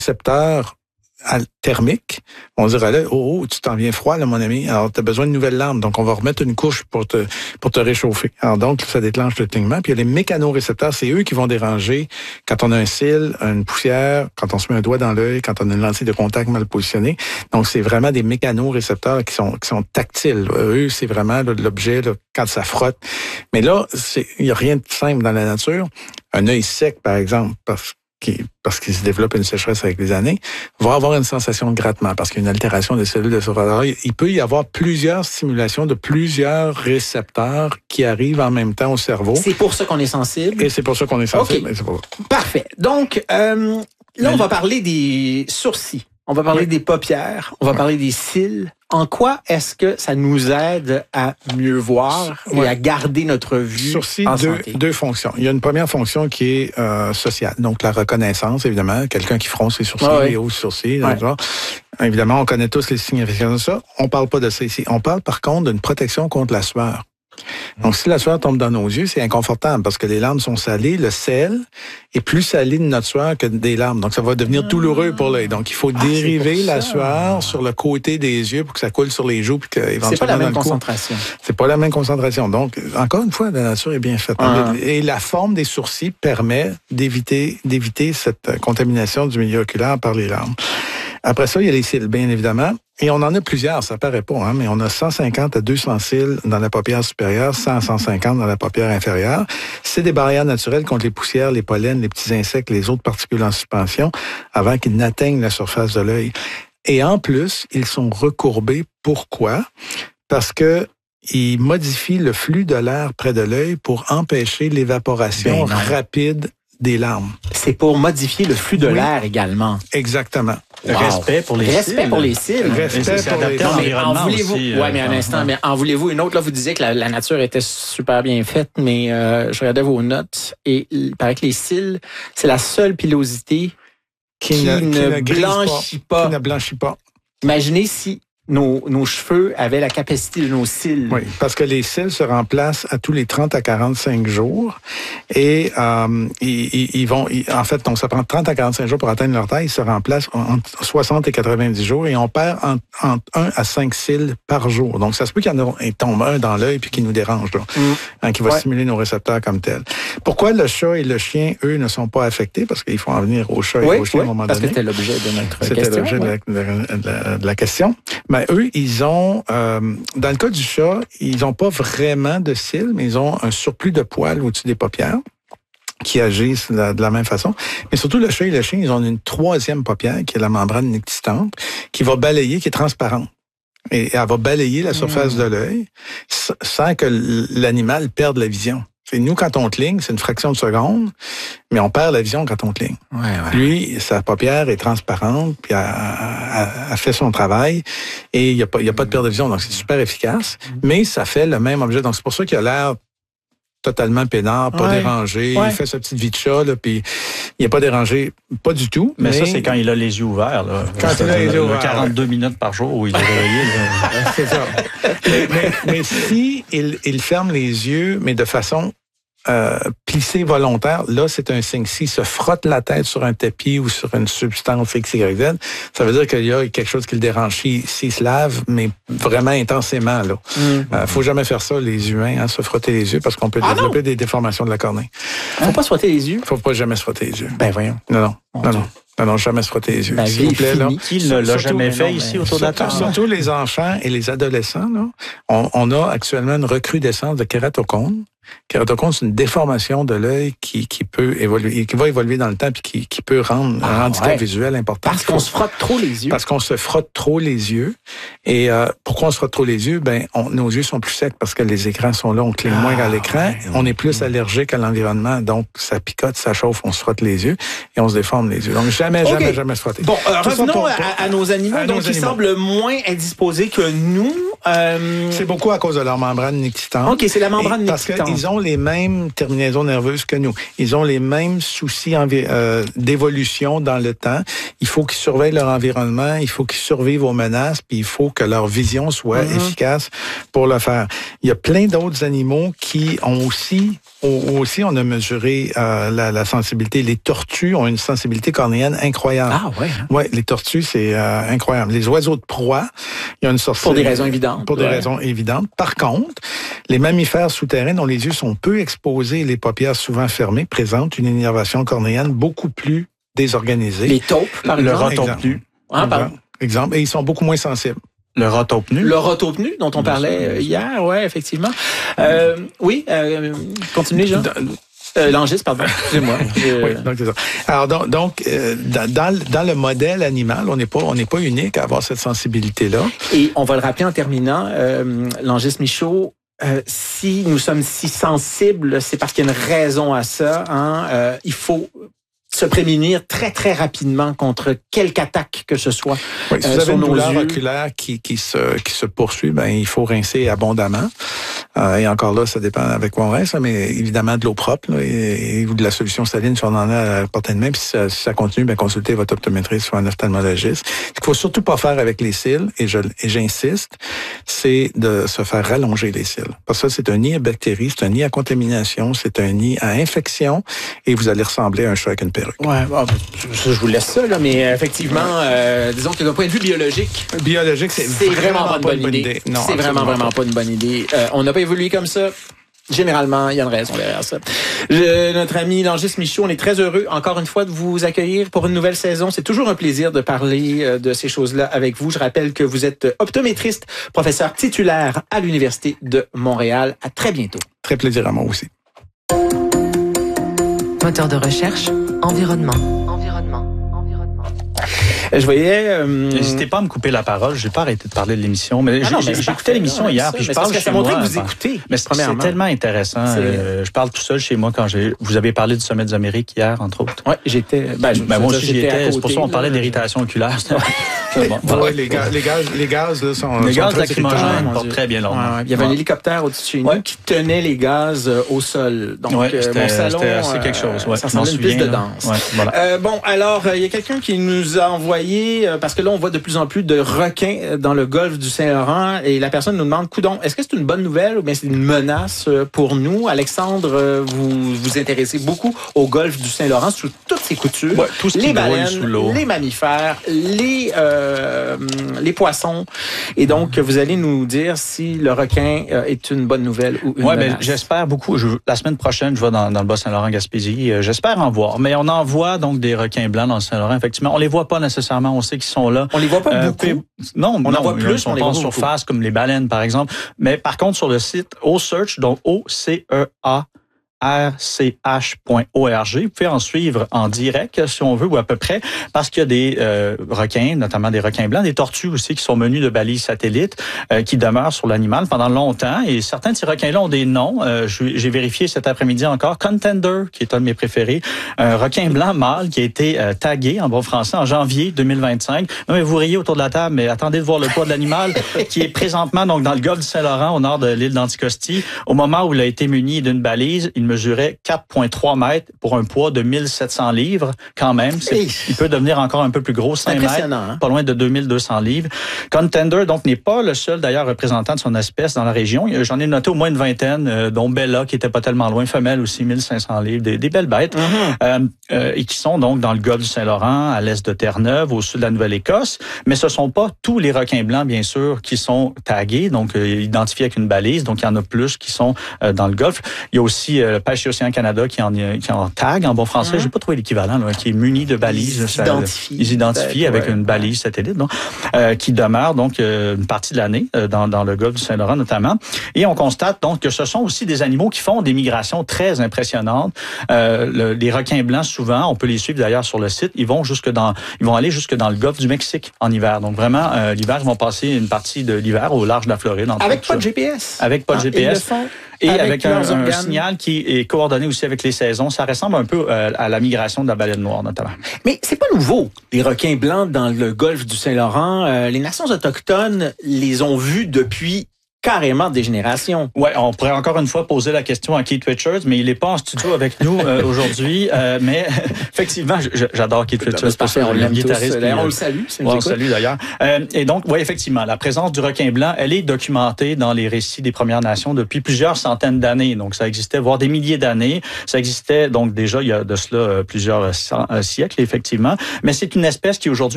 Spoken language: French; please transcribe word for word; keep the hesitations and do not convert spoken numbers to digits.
récepteurs thermique, on dirait là, oh, oh tu t'en viens froid, là, mon ami. Alors, tu as besoin de nouvelles lampes. Donc, on va remettre une couche pour te pour te réchauffer. Alors, donc, ça déclenche le clignement. Puis, il y a les mécanorécepteurs. C'est eux qui vont déranger quand on a un cil, une poussière, quand on se met un doigt dans l'œil, quand on a une lentille de contact mal positionnée. Donc, c'est vraiment des mécanorécepteurs qui sont qui sont tactiles. Eux, c'est vraiment là, l'objet là, quand ça frotte. Mais là, il n'y a rien de simple dans la nature. Un œil sec, par exemple, parce Qui, parce qu'il se développe une sécheresse avec les années, va avoir une sensation de grattement parce qu'il y a une altération des cellules de surface. Il peut y avoir plusieurs stimulations de plusieurs récepteurs qui arrivent en même temps au cerveau. C'est pour ça qu'on est sensible. Et c'est pour ça qu'on est sensible. Okay. C'est pour... Parfait. Donc, euh, là, on va parler des sourcils. On va parler oui. des paupières. On va oui. parler des cils. En quoi est-ce que ça nous aide à mieux voir et ouais. à garder notre vue Sourcils, en deux, santé? deux fonctions. Il y a une première fonction qui est euh, sociale, donc la reconnaissance, évidemment. Quelqu'un qui fronce ses sourcils, ouais. les hauts sourcils. Ouais. Genre. Évidemment, on connaît tous les significations de ça. On parle pas de ça ici. On parle par contre d'une protection contre la sueur. Donc, si la sueur tombe dans nos yeux, c'est inconfortable parce que les larmes sont salées. Le sel est plus salé de notre sueur que des larmes. Donc, ça va devenir douloureux pour l'œil. Donc, il faut ah, dériver la sueur sur le côté des yeux pour que ça coule sur les joues. Puis qu'éventuellement, c'est pas la même concentration. C'est pas la même concentration. Donc, encore une fois, la nature est bien faite. Ah. Et la forme des sourcils permet d'éviter, d'éviter cette contamination du milieu oculaire par les larmes. Après ça, il y a les cils, bien évidemment. Et on en a plusieurs, ça paraît pas, hein, mais on a cent cinquante à deux cents cils dans la paupière supérieure, cent à cent cinquante dans la paupière inférieure. C'est des barrières naturelles contre les poussières, les pollens, les petits insectes, les autres particules en suspension avant qu'ils n'atteignent la surface de l'œil. Et en plus, ils sont recourbés. Pourquoi? Parce que ils modifient le flux de l'air près de l'œil pour empêcher l'évaporation ben rapide des larmes. C'est pour modifier le flux de oui. l'air également. Exactement. Wow. Respect pour les Respect cils. pour les cils. Respect pour les cils. En voulez-vous, aussi, ouais, mais un instant, mais en voulez-vous une autre? Là, vous disiez que la, la nature était super bien faite, mais euh, je regardais vos notes et il paraît que les cils, c'est la seule pilosité qui, qui ne, qui ne blanchit pas. pas. Qui ne blanchit pas. Imaginez si Nos, nos cheveux avaient la capacité de nos cils. Oui, parce que les cils se remplacent à tous les trente à quarante-cinq jours. Et euh, ils, ils vont, ils, en fait, donc ça prend trente à quarante-cinq jours pour atteindre leur taille. Ils se remplacent entre soixante et quatre-vingt-dix jours et on perd entre, entre un à cinq cils par jour. Donc, ça se peut qu'il y en ait, tombe un dans l'œil puis qui nous dérange, là, mm. hein, qui va ouais. stimuler nos récepteurs comme tels. Pourquoi le chat et le chien, eux, ne sont pas affectés? Parce qu'il faut en venir au chat oui, et au chien oui, à un moment parce donné. Parce que c'était l'objet de notre c'était question. C'était l'objet ouais. de, la, de, la, de, la, de la question. Mais eux, ils ont, euh, dans le cas du chat, ils n'ont pas vraiment de cils, mais ils ont un surplus de poils au-dessus des paupières qui agissent de la, de la même façon. Mais surtout, le chat et le chien, ils ont une troisième paupière, qui est la membrane nictitante, qui va balayer, qui est transparente. Et elle va balayer la surface mmh. de l'œil sans que l'animal perde la vision. Et nous, quand on cligne, c'est une fraction de seconde, mais on perd la vision quand on cligne. Ouais, ouais. Lui, sa paupière est transparente, puis elle, elle, elle fait son travail, et il n'y a, a pas de perte de vision, donc c'est super efficace, mais ça fait le même objet. Donc c'est pour ça qu'il a l'air totalement peinard, pas ouais. dérangé, ouais. il fait sa petite vie de chat, là, puis il n'est pas dérangé, pas du tout. Mais, mais ça, c'est quand il a les yeux ouverts. Là. Quand il a les yeux ouverts. quarante-deux ouais. minutes par jour où il est réveillé. C'est ça. mais, mais, mais si il, il ferme les yeux, mais de façon Euh, plissé volontaire, là, c'est un signe. S'il se frotte la tête sur un tapis ou sur une substance X, Y, Z, ça veut dire qu'il y a quelque chose qui le dérange. S'il, s'il se lave, mais vraiment intensément, là. Mm. Euh, faut jamais faire ça, les humains, hein, se frotter les yeux, parce qu'on peut ah développer non. des déformations de la cornée. Faut pas se frotter les yeux? Faut pas jamais se frotter les yeux. Ben voyons. Non, non, oh, non, non. Non, non, jamais se frotter les yeux. Ben, s'il vous plaît, là. Qui ne l'a surtout, jamais fait non, ici autour de la table? Surtout les enfants et les adolescents, là. On, on a actuellement une recrudescence de kératocone. Kératocone, c'est une déformation de l'œil qui, qui peut évoluer, qui va évoluer dans le temps puis qui, qui peut rendre ah, un handicap ouais. visuel important. Parce qu'on se frotte trop les yeux. Parce qu'on se frotte trop les yeux. Et euh, pourquoi on se frotte trop les yeux? Ben, on, nos yeux sont plus secs parce que les écrans sont là, on cligne ah, moins à l'écran. Ouais, on est plus ouais. allergique à l'environnement, donc ça picote, ça chauffe, on se frotte les yeux et on se déforme les yeux. Donc jamais, okay. jamais, jamais se frotter. Bon, euh, revenons pour, pour, à, à nos animaux, à donc nos qui animaux. semblent moins indisposés que nous Euh... C'est beaucoup à cause de leur membrane nictitante. OK, c'est la membrane parce nictitante. Parce qu'ils ont les mêmes terminaisons nerveuses que nous. Ils ont les mêmes soucis envi- euh, d'évolution dans le temps. Il faut qu'ils surveillent leur environnement, il faut qu'ils survivent aux menaces, puis il faut que leur vision soit mm-hmm. efficace pour le faire. Il y a plein d'autres animaux qui ont aussi, ont aussi on a mesuré euh, la, la sensibilité. Les tortues ont une sensibilité cornéenne incroyable. Ah ouais. Hein? Ouais, les tortues, c'est euh, incroyable. Les oiseaux de proie, il y a une sorte pour des raisons évidentes. Pour ouais. des raisons évidentes. Par contre, les mammifères souterrains dont les yeux sont peu exposés et les paupières souvent fermées présentent une innervation cornéenne beaucoup plus désorganisée. Les taupes, par le exemple. Le rotaupe nu. Ah, exemple. exemple. Et ils sont beaucoup moins sensibles. Le rotaupe nu. Le rotaupe nu dont on parlait hier, ouais, effectivement. Euh, oui, euh, continuez, Jean. Euh, Langis, pardon, excusez-moi. Je... Oui, donc c'est ça. Alors donc, donc euh, dans, dans le modèle animal, on n'est pas on n'est pas unique à avoir cette sensibilité-là. Et on va le rappeler en terminant, euh, Langis Michaud. Euh, si nous sommes si sensibles, c'est parce qu'il y a une raison à ça. Hein? Euh, il faut se prémunir très, très rapidement contre quelque attaque que ce soit. Oui, si euh, vous avez sur une nos douleur yeux. oculaire qui, qui, se, qui se poursuit, ben, il faut rincer abondamment. Euh, et encore là, ça dépend avec quoi on rince, mais évidemment de l'eau propre là, et, et ou de la solution saline si on en a à la portée de main. Puis si ça, si ça continue, ben, consultez votre optométriste ou un ophtalmologiste. Ce qu'il faut surtout pas faire avec les cils, et, je, et j'insiste, c'est de se faire rallonger les cils. Parce que ça, c'est un nid à bactéries, c'est un nid à contamination, c'est un nid à infection, et vous allez ressembler à un chat avec une perruque. Ouais, bon, je vous laisse ça, là, mais effectivement, euh, disons que d'un point de vue biologique, biologique, c'est, c'est vraiment, vraiment pas une bonne idée. idée. Non, c'est vraiment, vraiment pas. pas une bonne idée. Euh, on n'a pas évolué comme ça. Généralement, il y a une raison derrière ça. Je, notre ami Langis Michaud, on est très heureux, encore une fois, de vous accueillir pour une nouvelle saison. C'est toujours un plaisir de parler de ces choses-là avec vous. Je rappelle que vous êtes optométriste, professeur titulaire à l'Université de Montréal. À très bientôt. Très plaisir à moi aussi. Moteur de recherche, environnement. Environnement. Environnement. Je voyais... Euh... N'hésitez pas à me couper la parole. J'ai pas arrêté de parler de l'émission, mais, ah j'ai, non, mais j'ai écouté l'émission hier, ça, puis je parle chez moi. Que vous écoutez. Mais c'est, c'est tellement intéressant. Euh, je parle tout seul chez moi quand j'ai. Vous avez parlé du Sommet des Amériques hier, entre autres. Oui, j'étais. Ben, je, ben, moi aussi, j'y étais. Côté, c'est pour ça qu'on parlait d'irritation oculaire. Bon, voilà. Oui, les gaz, les gaz, les gaz là, sont. Les sont gaz très lacrymogènes portent très bien leur nom. Ouais, ouais. Il y avait ouais. un hélicoptère au-dessus de chez nous ouais. qui tenait les gaz euh, au sol. Donc, ouais, euh, mon salon, c'était assez quelque chose. Ouais, ça semblait une piste de danse. Ouais, voilà. euh, bon, alors, il euh, y a quelqu'un qui nous a envoyé, euh, parce que là, on voit de plus en plus de requins dans le golfe du Saint-Laurent, et la personne nous demande, coudonc, est-ce que c'est une bonne nouvelle ou bien c'est une menace pour nous? Alexandre, vous vous intéressez beaucoup au golfe du Saint-Laurent sous toutes ses coutures. Ouais, tout ce qui les baleines, sous l'eau. Les mammifères, les euh, les poissons. Et donc, vous allez nous dire si le requin est une bonne nouvelle ou une ouais, menace. Ben, j'espère beaucoup. Je, la semaine prochaine, je vais dans, dans le Bas-Saint-Laurent-Gaspésie. Euh, j'espère en voir. Mais on en voit donc des requins blancs dans le Saint-Laurent. Effectivement, on les voit pas nécessairement. On sait qu'ils sont là. On les voit pas euh, beaucoup. Non, on non, en voit plus. Ils sont on pas en surface comme les baleines, par exemple. Mais par contre, sur le site OCEARCH, donc O C E A R C H point org. Vous pouvez en suivre en direct, si on veut, ou à peu près, parce qu'il y a des euh, requins, notamment des requins blancs, des tortues aussi, qui sont menus de balises satellites, euh, qui demeurent sur l'animal pendant longtemps. Et certains de ces requins-là ont des noms. Euh, j'ai vérifié cet après-midi encore. Contender, qui est un de mes préférés. Un requin blanc mâle qui a été euh, tagué, en bon français, en janvier deux mille vingt-cinq. Non, mais vous riez autour de la table, mais attendez de voir le poids de l'animal, qui est présentement donc dans le golfe du Saint-Laurent, au nord de l'île d'Anticosti. Au moment où il a été muni d'une balise, il mesurait quatre virgule trois mètres pour un poids de mille sept cents livres, quand même. C'est, il peut devenir encore un peu plus gros, cinq mètres, hein? Pas loin de deux mille deux cents livres. Contender, donc, n'est pas le seul, d'ailleurs, représentant de son espèce dans la région. J'en ai noté au moins une vingtaine, euh, dont Bella, qui était pas tellement loin, femelle aussi, mille cinq cents livres, des, des belles bêtes, mm-hmm. euh, euh, et qui sont donc dans le golfe du Saint-Laurent, à l'est de Terre-Neuve, au sud de la Nouvelle-Écosse. Mais ce sont pas tous les requins blancs, bien sûr, qui sont tagués, donc euh, identifiés avec une balise. Donc, il y en a plus qui sont euh, dans le golfe. Il y a aussi euh, Pêche et Océan Canada qui en, qui en tag en bon français. Mmh. J'ai pas trouvé l'équivalent, là, qui est muni de balises. Ils s'identifient. Ils s'identifient avec ouais. une balise satellite, donc, euh, qui demeure donc euh, une partie de l'année euh, dans, dans le golfe du Saint-Laurent notamment. Et on constate donc que ce sont aussi des animaux qui font des migrations très impressionnantes. Euh, le, les requins blancs, souvent, on peut les suivre d'ailleurs sur le site. Ils vont jusque dans, ils vont aller jusque dans le golfe du Mexique en hiver. Donc vraiment, euh, l'hiver, ils vont passer une partie de l'hiver au large de la Floride. Avec pas de G P S. Avec pas de ah, G P S. Et avec, avec un, leurs un organes. signal qui est coordonné aussi avec les saisons. Ça ressemble un peu euh, à la migration de la baleine noire, notamment. Mais c'est pas nouveau, les requins blancs dans le golfe du Saint-Laurent. Euh, les nations autochtones les ont vus depuis carrément des générations. Ouais, on pourrait encore une fois poser la question à Keith Richards, mais il n'est pas en studio avec nous euh, aujourd'hui. Euh, mais effectivement, je, j'adore Keith Richards. C'est parfait, on l'aime tous. D'ailleurs, on le salue. Ouais, on le salue d'ailleurs. Euh, et donc, oui, effectivement, la présence du requin blanc, elle est documentée dans les récits des Premières Nations depuis plusieurs centaines d'années. Donc, ça existait, voire des milliers d'années. Ça existait donc déjà il y a de cela plusieurs siècles, effectivement. Mais c'est une espèce qui aujourd'hui